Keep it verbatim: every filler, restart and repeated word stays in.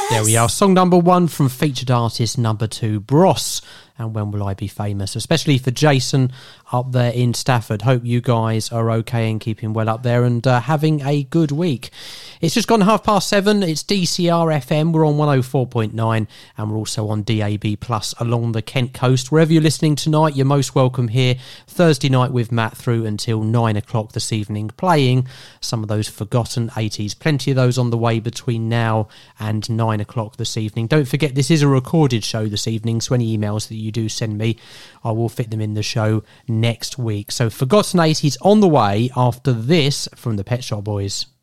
There we are. Song number one from featured artist number two, Bros. And When Will I Be Famous? Especially for Jason up there in Stafford. Hope you guys are okay and keeping well up there and uh, having a good week. It's just gone half past seven. It's D C R F M. We're on one oh four point nine and we're also on D A B plus along the Kent coast. Wherever you're listening tonight, you're most welcome here. Thursday night with Matt through until nine o'clock this evening, playing some of those forgotten eighties. Plenty of those on the way between now and nine o'clock this evening. Don't forget, this is a recorded show this evening, so any emails that you do send me, I will fit them in the show next week. So Forgotten eighties on the way after this from the Pet Shop Boys.